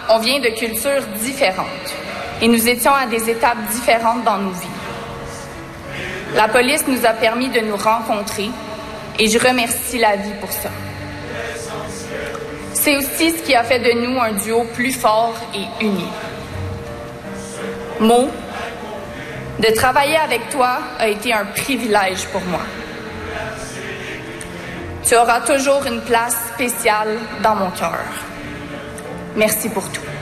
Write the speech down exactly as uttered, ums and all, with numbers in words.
on vient de cultures différentes et nous étions à des étapes différentes dans nos vies. La police nous a permis de nous rencontrer et je remercie la vie pour ça. C'est aussi ce qui a fait de nous un duo plus fort et uni. Mo, de travailler avec toi a été un privilège pour moi. Tu auras toujours une place spéciale dans mon cœur. Merci pour tout.